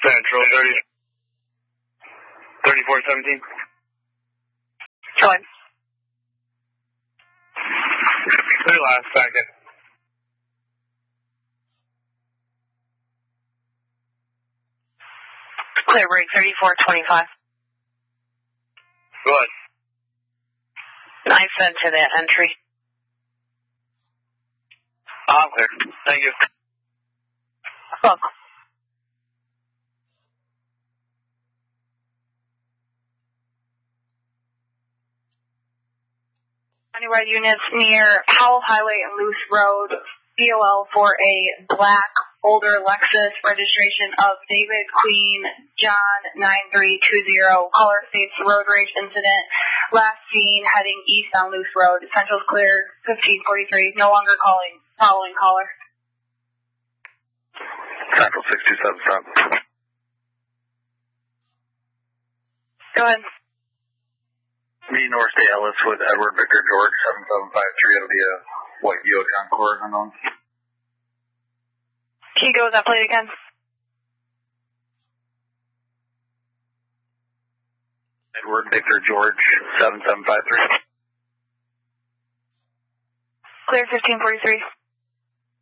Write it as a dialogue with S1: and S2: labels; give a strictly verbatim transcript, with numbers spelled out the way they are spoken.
S1: Central thirty, thirty-four seventeen.
S2: Go ahead.
S1: Clear last second.
S2: Clear break thirty-four twenty-five.
S1: Go ahead.
S2: I sent to that entry.
S1: I'm clear. Thank you.
S2: Welcome. County-wide units near Powell Highway and Loose Road, B O L for a black older Lexus, registration of David Queen John nine three two zero. Caller states road rage incident. Last seen heading east on Loose Road. Central's clear fifteen forty-three. No longer calling. Following caller.
S1: Central six two seven stop.
S2: Go ahead.
S1: Me North Day Ellis with Edward Victor George seven seven five three. It'll be a white Buick Encore unknown.
S2: Can you go with that plate again?
S1: Edward Victor George seven seven five three.
S2: Clear fifteen forty-three.